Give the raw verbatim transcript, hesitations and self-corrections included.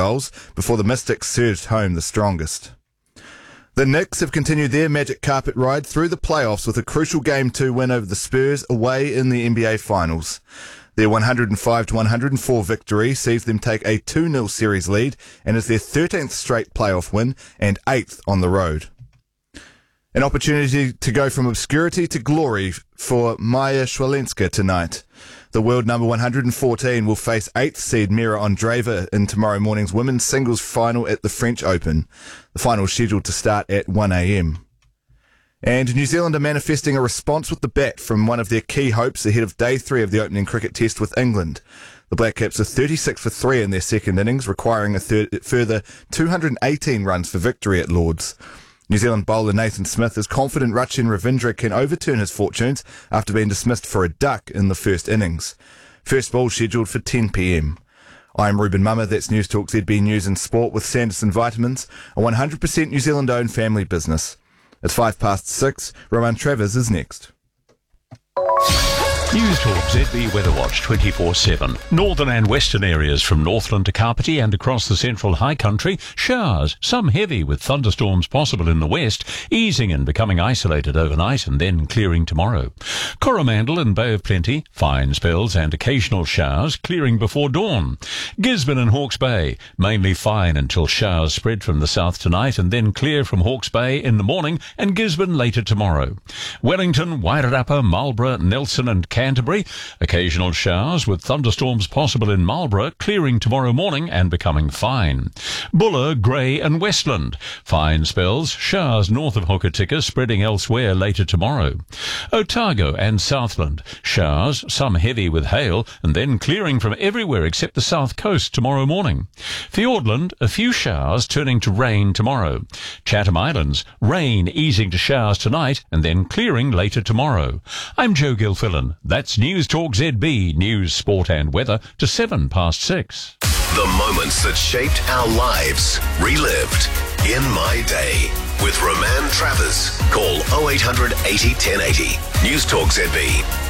goals before the Mystics surged home the strongest. The Knicks have continued their magic carpet ride through the playoffs with a crucial Game two win over the Spurs away in the N B A Finals. Their one oh five to one oh four victory sees them take a two nil series lead and is their thirteenth straight playoff win and eighth on the road. An opportunity to go from obscurity to glory for Maya Swalenska tonight. The world number one hundred fourteen will face eighth seed Mira Andreeva in tomorrow morning's women's singles final at the French Open. The final is scheduled to start at one a.m. And New Zealand are manifesting a response with the bat from one of their key hopes ahead of day three of the opening cricket test with England. The Black Caps are thirty-six for three in their second innings, requiring a thir- further two hundred eighteen runs for victory at Lord's. New Zealand bowler Nathan Smith is confident Rachin Ravindra can overturn his fortunes after being dismissed for a duck in the first innings. First ball scheduled for ten p.m. I'm Ruben Mummer, that's News Talk Z B News and Sport with Sanderson Vitamins, a one hundred percent New Zealand-owned family business. It's five past six. Roman Travers is next. News Talk Z B Weather Watch twenty-four seven. Northern and western areas from Northland to Kapiti and across the central high country. Showers, some heavy with thunderstorms possible in the west, easing and becoming isolated overnight and then clearing tomorrow. Coromandel and Bay of Plenty, fine spells and occasional showers, clearing before dawn. Gisborne and Hawke's Bay, mainly fine until showers spread from the south tonight and then clear from Hawke's Bay in the morning and Gisborne later tomorrow. Wellington, Wairarapa, Marlborough, Nelson and Canterbury, occasional showers with thunderstorms possible in Marlborough, clearing tomorrow morning and becoming fine. Buller, Grey and Westland, fine spells, showers north of Hokitika, spreading elsewhere later tomorrow. Otago and Southland, showers, some heavy with hail, and then clearing from everywhere except the south coast tomorrow morning. Fiordland, a few showers turning to rain tomorrow. Chatham Islands, rain easing to showers tonight and then clearing later tomorrow. I'm Joe Gilfillan. That's News Talk Z B, news, sport and weather to seven past six. The moments that shaped our lives, relived in my day. With Roman Travers. Call oh eight hundred eighty ten eighty. News Talk Z B.